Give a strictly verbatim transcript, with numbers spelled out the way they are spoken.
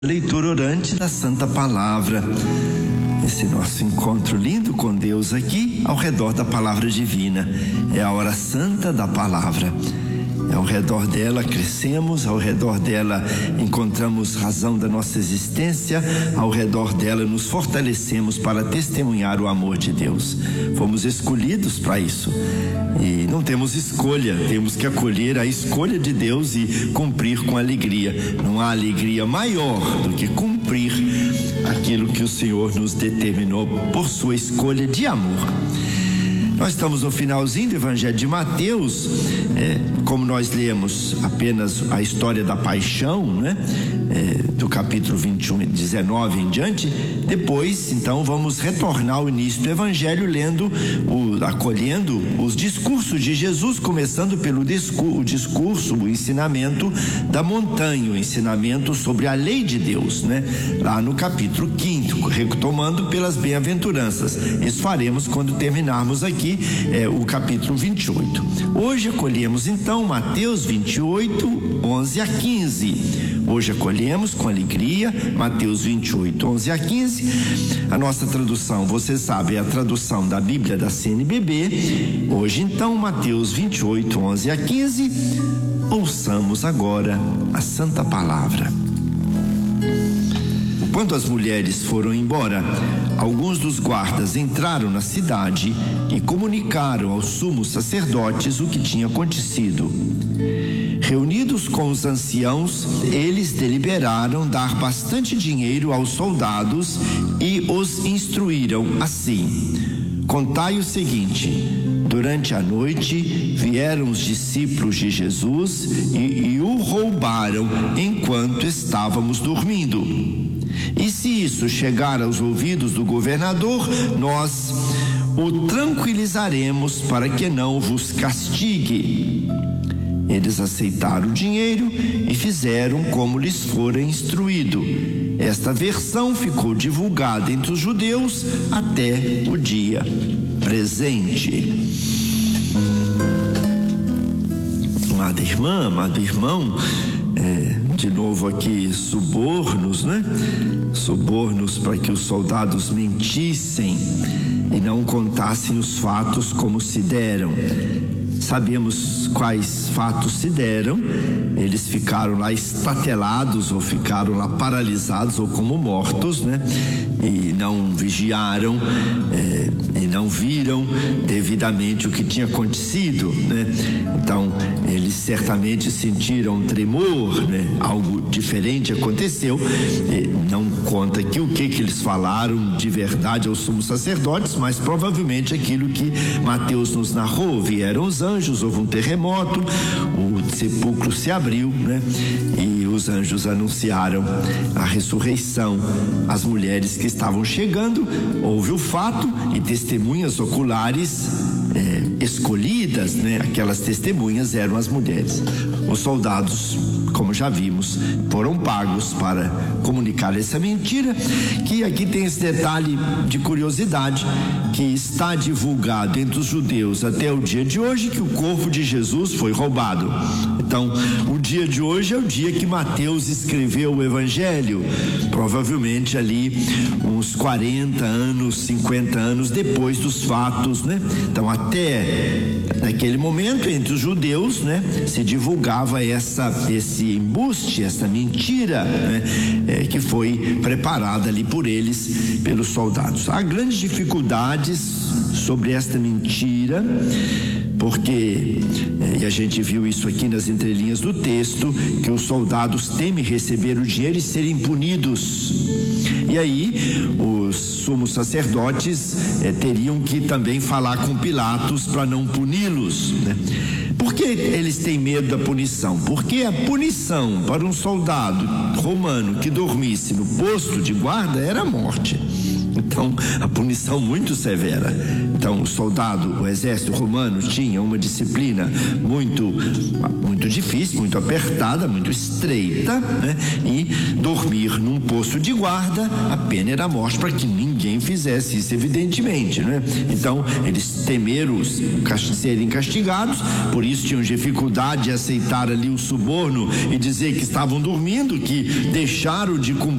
Leitura orante da Santa Palavra. Esse nosso encontro lindo com Deus aqui, ao redor da Palavra Divina. É a hora santa da Palavra. Ao redor dela crescemos, ao redor dela encontramos razão da nossa existência, ao redor dela nos fortalecemos para testemunhar o amor de Deus. Fomos escolhidos para isso e não temos escolha, temos que acolher a escolha de Deus e cumprir com alegria. Não há alegria maior do que cumprir aquilo que o Senhor nos determinou por sua escolha de amor. Nós estamos no finalzinho do Evangelho de Mateus, é, como nós lemos apenas a história da paixão, né? É, do capítulo vinte e um, dezenove em diante. Depois, então, vamos retornar ao início do Evangelho, lendo, o, acolhendo os discursos de Jesus, começando pelo discurso, o discurso, o ensinamento da montanha, o ensinamento sobre a lei de Deus, né? Lá no capítulo quinto, retomando pelas bem-aventuranças. Isso faremos quando terminarmos aqui É, o capítulo vinte e oito. Hoje acolhemos então Mateus vinte e oito, onze a quinze. Hoje acolhemos com alegria Mateus vinte e oito, onze a quinze. A nossa tradução, você sabe, é a tradução da Bíblia da C N B B. Hoje então Mateus vinte e oito, onze a quinze. Ouçamos agora a Santa Palavra. Quando as mulheres foram embora, alguns dos guardas entraram na cidade e comunicaram aos sumos sacerdotes o que tinha acontecido. Reunidos com os anciãos, eles deliberaram dar bastante dinheiro aos soldados e os instruíram assim: contai o seguinte: durante a noite vieram os discípulos de Jesus e, e o roubaram enquanto estávamos dormindo. E se isso chegar aos ouvidos do governador, nós o tranquilizaremos para que não vos castigue. Eles aceitaram o dinheiro e fizeram como lhes fora instruído. Esta versão ficou divulgada entre os judeus até o dia presente. Amada irmã, amado irmão, é, de novo aqui, subornos, né? Subornos para que os soldados mentissem e não contassem os fatos como se deram. Sabemos quais fatos se deram. Eles ficaram lá estatelados, ou ficaram lá paralisados, ou como mortos, né? E não vigiaram, é, e não viram devidamente o que tinha acontecido, né? Então, eles certamente sentiram um tremor, né? Algo diferente aconteceu. E não conta aqui o que que eles falaram de verdade aos sumos sacerdotes, mas provavelmente aquilo que Mateus nos narrou. Vieram os anjos, houve um terremoto, o sepulcro se abriu, né? E os anjos anunciaram a ressurreição. As mulheres que estavam chegando, houve o fato e testemunhas oculares é, escolhidas, né? Aquelas testemunhas eram as mulheres. Os soldados, como já vimos, foram pagos para comunicar essa mentira, que aqui tem esse detalhe de curiosidade, que está divulgado entre os judeus até o dia de hoje, que o corpo de Jesus foi roubado. Então, o dia de hoje é o dia que Mateus escreveu o Evangelho, provavelmente ali uns quarenta anos, cinquenta anos depois dos fatos, né? Então, até naquele momento, entre os judeus, né, se divulgava essa, esse embuste, essa mentira, né, é, que foi preparada ali por eles, pelos soldados. Há grandes dificuldades sobre esta mentira, porque, e a gente viu isso aqui nas entrelinhas do texto, que os soldados temem receber o dinheiro e serem punidos. E aí, os sumos sacerdotes eh, teriam que também falar com Pilatos para não puni-los, né? Por que eles têm medo da punição? Porque a punição para um soldado romano que dormisse no posto de guarda era a morte. Então, a punição muito severa. Então, o soldado, o exército romano tinha uma disciplina muito, muito difícil, muito apertada, muito estreita, né? E dormir num posto de guarda, a pena era a morte para que ninguém fizesse isso, evidentemente, né? Então, eles temeram serem castigados, por isso tinham dificuldade de aceitar ali o suborno e dizer que estavam dormindo, que deixaram de cumprir